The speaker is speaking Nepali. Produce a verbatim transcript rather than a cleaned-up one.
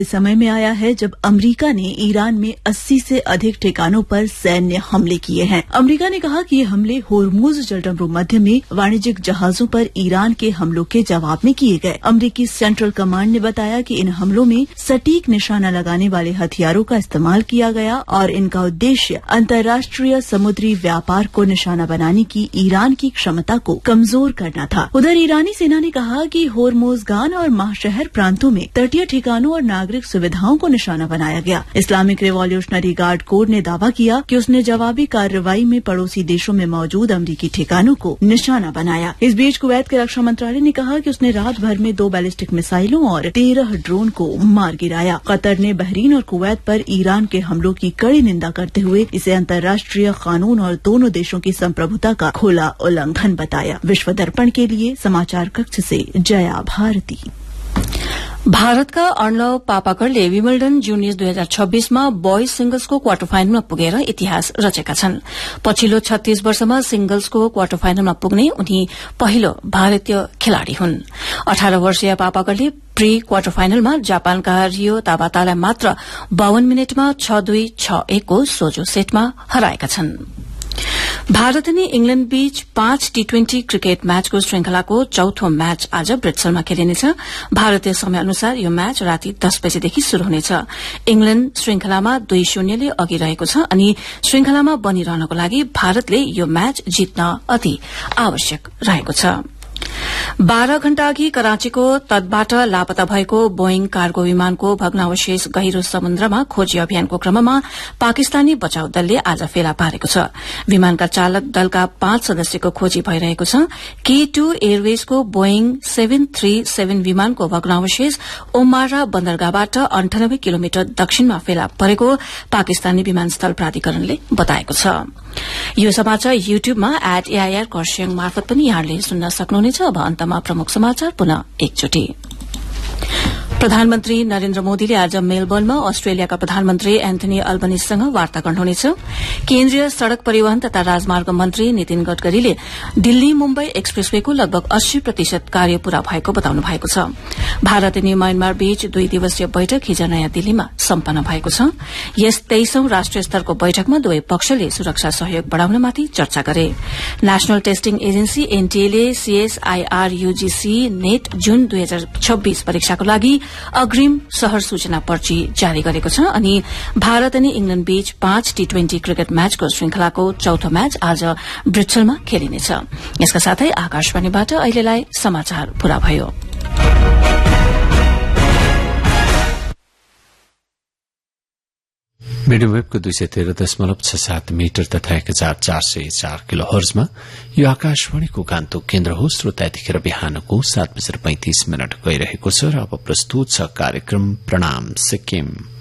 समय में आया है जब अमेरिका ने ईरान में अस्सी से अधिक ठिकानों पर सैन्य हमले किए हैं। अमेरिका ने कहा कि ये हमले होर्मुज जलडमरू मध्य में वाणिज्यिक जहाजों पर ईरान के हमलों के जवाब में किए गए। अमेरिकी सेंट्रल कमांड ने बताया कि इन हमलों में सटीक निशाना लगाने वाले हथियारों का इस्तेमाल किया गया और इनका उद्देश्य अंतर्राष्ट्रीय समुद्री व्यापार को निशाना बनाने की ईरान की क्षमता को कमजोर करना था। उधर ईरानी सेना ने कहा कि होर्मुजगान और माहशहर प्रांतों में तटीय ठिकानों और नागरिक सुविधाओं को निशाना बनाया गया। इस्लामिक रिवॉल्यूशनरी गार्ड कोर ने दावा किया कि उसने जवाबी कार्रवाई में पड़ोसी देशों में मौजूद अमरीकी ठिकानों को निशाना बनाया। इस बीच कुवैत के रक्षा मंत्रालय ने कहा कि उसने रात भर में दो बैलिस्टिक मिसाइलों और तेरह ड्रोन को मार गिराया। कतर ने बहरीन और कुवैत पर ईरान के हमलों की कड़ी निंदा करते हुए इसे अंतर्राष्ट्रीय कानून और दोनों देशों की संप्रभुता का खुला उल्लंघन बताया। विश्व दर्पण के लिए समाचार कक्ष से जया भारती। भारतका अर्णव पापाकरले विम्बल्डन जुनियर्स दुई हजार छब्बीसमा बोइज सिंगल्सको क्वार्टर फाइनलमा पुगेर इतिहास रचेका छन्। पछिल्लो छत्तीस वर्षमा सिंगल्सको क्वार्टर फाइनलमा पुग्ने उनी पहिलो भारतीय खेलाड़ी हुन्। अठार वर्षीय पापाकरले प्री क्वार्टर फाइनलमा जापानका रियो ताबातालाई मात्र बावन मिनटमा छ दुई छ एकको सोझो सेटमा हराएका छन्। भारत अनि इंग्ल्याण्ड बीच पाँच टी ट्वेन्टी क्रिकेट म्याचको श्रृंखलाको चौथो म्याच आज ब्रिक्सलमा खेलिनेछ। भारतीय समय अनुसार यो म्याच राति दस बजेदेखि शुरू हुनेछ। इंग्ल्याण्ड श्रृंखलामा दुई शून्यले अघि रहेको छ अनि श्रृंखलामा बनिरहनको लागि भारतले यो म्याच जित्न अति आवश्यक रहेको छ। बाह्र घण्टा अघि कराँचीको तटबाट लापता भएको बोइङ कार्गो विमानको भग्नावशेष गहिरो समुद्रमा खोजी अभियानको क्रममा पाकिस्तानी बचाउ दलले आज फेला पारेको छ। विमानका चालक दलका पाँच सदस्यको खोजी भइरहेको छ। के two एयरवेजको Boeing seven three seven विमानको भग्नावशेष ओमारा बन्दरगाहबाट अन्ठानब्बे किलोमिटर दक्षिणमा फेला परेको पाकिस्तानी विमानस्थल प्राधिकरणले बताएको छ। यो समाचार युट्युबमा एट एआईआर खरसाङ मार्फत पनि यहाँले सुन्न सक्नुहुनेछ। अब अन्तमा प्रमुख समाचार पुनः एकचोटि। प्रधानमन्त्री नरेन्द्र मोदीले आज मेलबर्नमा अस्ट्रेलियाका प्रधानमन्त्री एन्थनी अल्बनीजसँग वार्ता गर्नुहुनेछ। केन्द्रीय सड़क परिवहन तथा राजमार्ग मन्त्री नितिन गडकरीले दिल्ली मुम्बई एक्सप्रेसवेको लगभग अस्सी प्रतिशत कार्य पूरा भएको बताउनु भएको छ। भारत अनि म्यानमार बीच दुई दिवसीय बैठक हिज नयाँ दिल्लीमा सम्पन्न भएको छ। यस तेइसौं राष्ट्रिय स्तरको बैठकमा दुवै पक्षले सुरक्षा सहयोग बढ़ाउनमाथि चर्चा गरे। National testing agency एनटीएले CSIR UGC net जुन दुई हजार छब्बीस परीक्षाको लागि अग्रिम शहर सूचना पर्ची जारी गरेको छ अनि भारत अनि इंग्ल्याण्ड बीच पाँच टी ट्वेन्टी क्रिकेट म्याचको श्रृंखलाको चौथो म्याच आज ब्रिक्सलमा खेलिनेछ। यसका साथै आकाशवाणीबाट अहिलेलाई समाचार पूरा भयो। मीडियम वेबको दुई सय तेह्र दशमलव छ सात मीटर तथा एक हजार चार सय चार किलो हर्जमा यो आकाशवाणीको गान्तोक केन्द्र हो। श्रोता यतिखेर बिहानको सात बजेर पैंतिस मिनट गइरहेको छ र अब प्रस्तुत छ कार्यक्रम प्रणाम सिक्किम।